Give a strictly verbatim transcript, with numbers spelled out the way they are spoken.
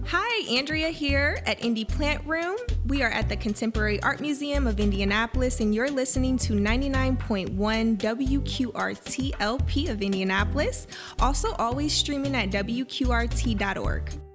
Hi, Andrea here at Indie Plant Room. We are at the Contemporary Art Museum of Indianapolis, and you're listening to ninety-nine point one W Q R T L P of Indianapolis. Also, always streaming at W Q R T dot org.